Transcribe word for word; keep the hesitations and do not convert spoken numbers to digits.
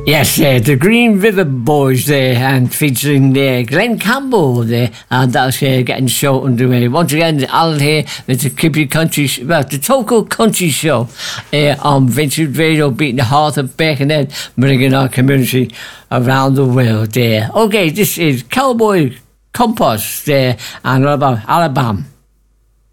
Yes, uh, the Green River Boys there, and featuring uh, Glenn Campbell there, and that's uh, getting short underway. Once again, Alan here with the Kippy Country, sh- well, the Toco Country Show uh, on Vintage Radio, beating the heart of Birkenhead, bringing our community around the world there. Okay, this is Cowboy Compost there, and all about Alabama.